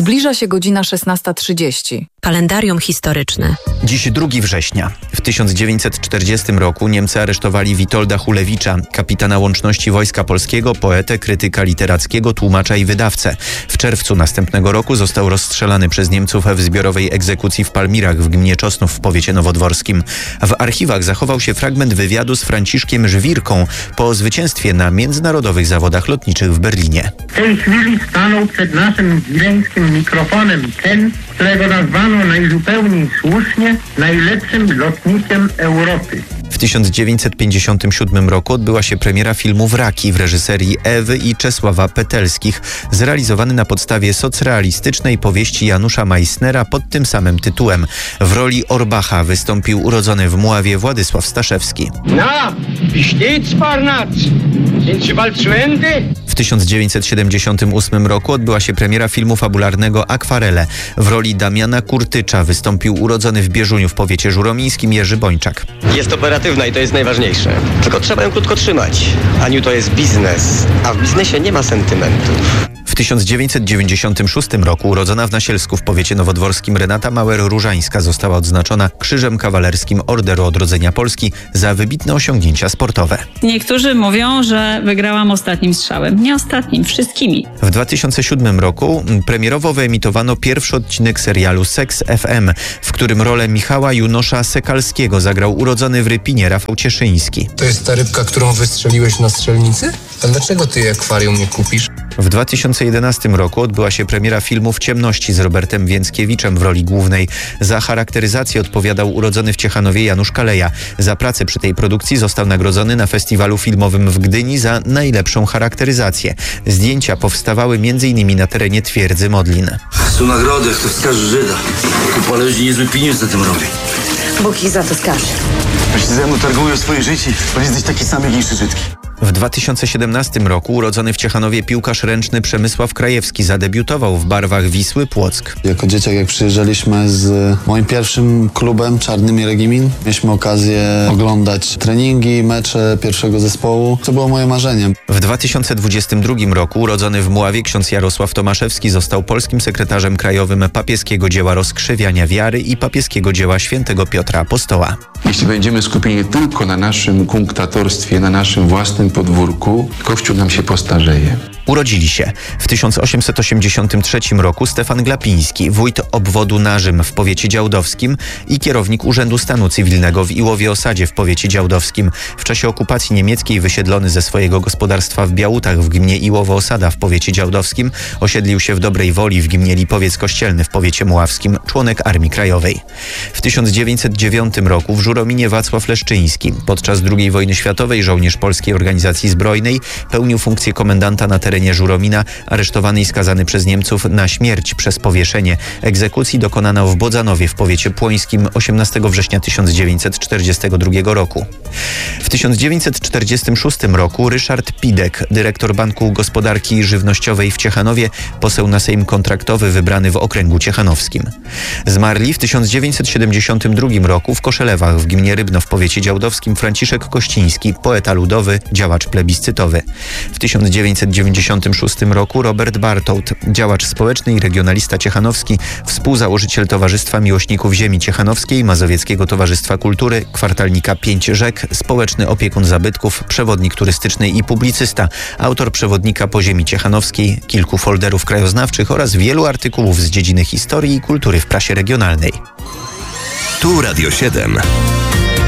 Zbliża się godzina 16:30. Kalendarium historyczne. Dziś 2 września. W 1940 roku Niemcy aresztowali Witolda Hulewicza, kapitana łączności Wojska Polskiego, poetę, krytyka literackiego, tłumacza i wydawcę. W czerwcu następnego roku został rozstrzelany przez Niemców w zbiorowej egzekucji w Palmirach w gminie Czosnów w powiecie nowodworskim. W archiwach zachował się fragment wywiadu z Franciszkiem Żwirką po zwycięstwie na międzynarodowych zawodach lotniczych w Berlinie. W tej chwili stanął przed naszym wileńskim mikrofonem ten, którego nazwano najzupełniej słusznie najlepszym lotnikiem Europy. W 1957 roku odbyła się premiera filmu Wraki w reżyserii Ewy i Czesława Petelskich, zrealizowany na podstawie socrealistycznej powieści Janusza Meissnera pod tym samym tytułem. W roli Orbacha wystąpił urodzony w Mławie Władysław Staszewski. W 1978 roku odbyła się premiera filmu fabularnego Akwarele. W roli Damiana Kurtycza wystąpił urodzony w Bieżuniu w powiecie żuromińskim Jerzy Bończak. Jest operatywna i to jest najważniejsze. Tylko trzeba ją krótko trzymać. Aniu, to jest biznes, a w biznesie nie ma sentymentów. W 1996 roku urodzona w Nasielsku w powiecie nowodworskim Renata Mauer-Różańska została odznaczona Krzyżem Kawalerskim Orderu Odrodzenia Polski za wybitne osiągnięcia sportowe. Niektórzy mówią, że wygrałam ostatnim strzałem. Nie ostatnim, wszystkimi. W 2007 roku premierowo wyemitowano pierwszy odcinek serialu Seks FM, w którym rolę Michała Junosza Sekalskiego zagrał urodzony w Rypinie Rafał Cieszyński. To jest ta rybka, którą wystrzeliłeś na strzelnicy? A dlaczego ty akwarium nie kupisz? W 2011 roku odbyła się premiera filmu W ciemności z Robertem Więckiewiczem w roli głównej. Za charakteryzację odpowiadał urodzony w Ciechanowie Janusz Kaleja. Za pracę przy tej produkcji został nagrodzony na festiwalu filmowym w Gdyni za najlepszą charakteryzację. Zdjęcia powstawały m.in. na terenie twierdzy Modlin. Są nagrody, kto wskaże Żyda. Kupa ludzi niezły pieniądz na tym robi. Bóg ich za to skaże. Jeśli ze mną targują o swoje życie, powinien być taki sam jak i Żydki. W 2017 roku urodzony w Ciechanowie piłkarz ręczny Przemysław Krajewski zadebiutował w barwach Wisły Płock. Jako dzieciak, jak przyjeżdżaliśmy z moim pierwszym klubem Czarnymi Regimin, mieliśmy okazję oglądać treningi, mecze pierwszego zespołu. To było moje marzenie. W 2022 roku urodzony w Mławie ksiądz Jarosław Tomaszewski został polskim sekretarzem krajowym papieskiego dzieła Rozkrzewiania Wiary i papieskiego dzieła Świętego Piotra Apostoła. Jeśli będziemy skupieni tylko na naszym kunktatorstwie, na naszym własnym podwórku, Kościół nam się postarzeje. Urodzili się w 1883 roku Stefan Glapiński, wójt obwodu Narzym w powiecie działdowskim i kierownik Urzędu Stanu Cywilnego w Iłowie-Osadzie w powiecie działdowskim. W czasie okupacji niemieckiej wysiedlony ze swojego gospodarstwa w Białutach w gminie Iłowo-Osada w powiecie działdowskim, osiedlił się w Dobrej Woli w gminie Lipowiec Kościelny w powiecie mławskim, członek Armii Krajowej. W 1909 roku w Żurominie Wacław Leszczyński, podczas II wojny światowej żołnierz Polskiej Organizacji Zbrojnej, pełnił funkcję komendanta na terenie Żuromina, aresztowany i skazany przez Niemców na śmierć przez powieszenie. Egzekucji dokonano w Bodzanowie w powiecie płońskim 18 września 1942 roku. W 1946 roku Ryszard Pidek, dyrektor Banku Gospodarki Żywnościowej w Ciechanowie, poseł na Sejm kontraktowy wybrany w okręgu ciechanowskim. Zmarli w 1972 roku w Koszelewach w gminie Rybno w powiecie działdowskim Franciszek Kościński, poeta ludowy, działacz plebiscytowy. W 1996 roku Robert Bartołt, działacz społeczny i regionalista ciechanowski, współzałożyciel Towarzystwa Miłośników Ziemi Ciechanowskiej, Mazowieckiego Towarzystwa Kultury, kwartalnika 5 Rzek, społeczny opiekun zabytków, przewodnik turystyczny i publicysta, autor przewodnika po ziemi ciechanowskiej, kilku folderów krajoznawczych oraz wielu artykułów z dziedziny historii i kultury w prasie regionalnej. Tu Radio 7.